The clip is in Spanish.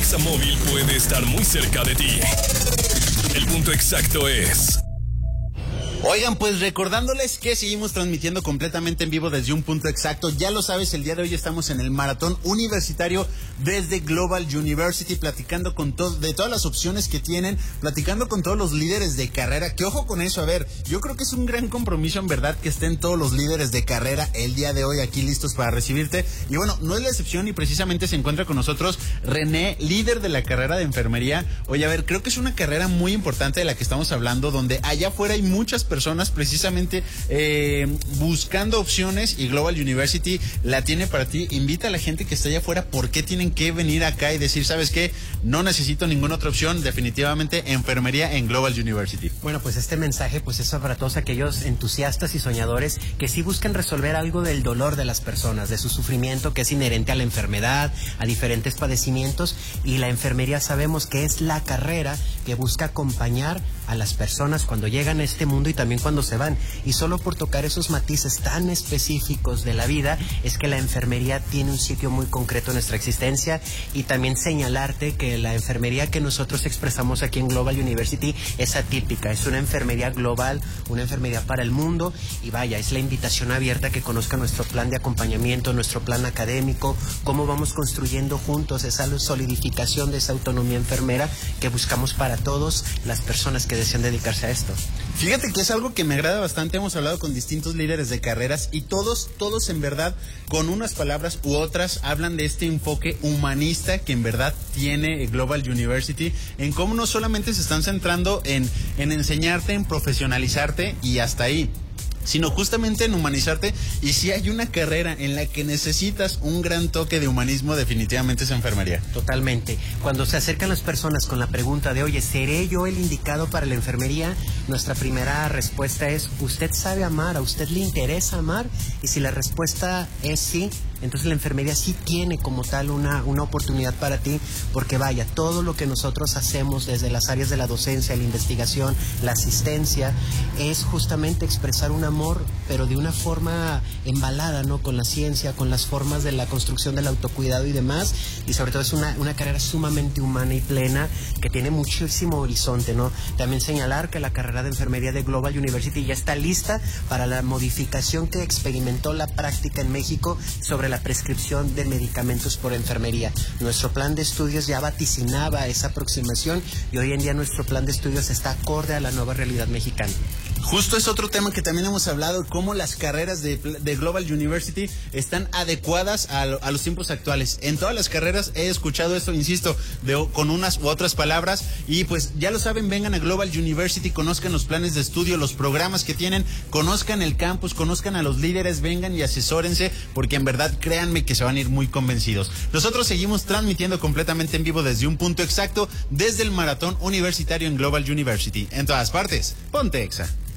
Examóvil puede estar muy cerca de ti. El punto exacto es... Oigan, pues recordándoles que seguimos transmitiendo completamente en vivo desde un punto exacto. Ya lo sabes, el día de hoy estamos en el maratón universitario desde Global University, platicando de todas las opciones que tienen, platicando con todos los líderes de carrera. Que ojo con eso, a ver, yo creo que es un gran compromiso en verdad que estén todos los líderes de carrera el día de hoy aquí listos para recibirte. Y bueno, no es la excepción y precisamente se encuentra con nosotros René, líder de la carrera de enfermería. Oye, a ver, creo que es una carrera muy importante de la que estamos hablando, donde allá afuera hay muchas personas precisamente buscando opciones y Global University la tiene para ti. Invita a la gente que está allá afuera por qué tienen que venir acá y decir, ¿sabes qué? No necesito ninguna otra opción, definitivamente enfermería en Global University. Bueno, pues este mensaje pues es para todos aquellos entusiastas y soñadores que sí buscan resolver algo del dolor de las personas, de su sufrimiento que es inherente a la enfermedad, a diferentes padecimientos, y la enfermería sabemos que es la carrera que busca acompañar a las personas cuando llegan a este mundo y también cuando se van. Y solo por tocar esos matices tan específicos de la vida es que la enfermería tiene un sitio muy concreto en nuestra existencia. Y también señalarte que la enfermería que nosotros expresamos aquí en Global University es atípica, es una enfermería global, una enfermería para el mundo, y vaya, es la invitación abierta a que conozca nuestro plan de acompañamiento, nuestro plan académico, cómo vamos construyendo juntos esa solidificación de esa autonomía enfermera que buscamos para todos las personas que desean dedicarse a esto. Fíjate que es algo que me agrada bastante. Hemos hablado con distintos líderes de carreras y todos en verdad, con unas palabras u otras, hablan de este enfoque humanista que en verdad tiene Global University, en cómo no solamente se están centrando en enseñarte, en profesionalizarte y hasta ahí, sino justamente en humanizarte. Y si hay una carrera en la que necesitas un gran toque de humanismo, definitivamente es enfermería. Totalmente. Cuando se acercan las personas con la pregunta de, oye, ¿seré yo el indicado para la enfermería? Nuestra primera respuesta es, ¿usted sabe amar? ¿A usted le interesa amar? Y si la respuesta es sí, entonces la enfermería sí tiene como tal una oportunidad para ti, porque vaya, todo lo que nosotros hacemos desde las áreas de la docencia, la investigación, la asistencia, es justamente expresar un amor, pero de una forma embalada, ¿no? Con la ciencia, con las formas de la construcción del autocuidado y demás, y sobre todo es una carrera sumamente humana y plena, que tiene muchísimo horizonte, ¿no? También señalar que la carrera de enfermería de Global University ya está lista para la modificación que experimentó la práctica en México sobre la prescripción de medicamentos por enfermería. Nuestro plan de estudios ya vaticinaba esa aproximación y hoy en día nuestro plan de estudios está acorde a la nueva realidad mexicana. Justo es otro tema que también hemos hablado, cómo las carreras de Global University están adecuadas a los tiempos actuales. En todas las carreras he escuchado esto, insisto, con unas u otras palabras, y pues ya lo saben, vengan a Global University, conozcan los planes de estudio, los programas que tienen, conozcan el campus, conozcan a los líderes, vengan y asesórense, porque en verdad créanme que se van a ir muy convencidos. Nosotros seguimos transmitiendo completamente en vivo desde un punto exacto, desde el maratón universitario en Global University. En todas partes, ponte Exa.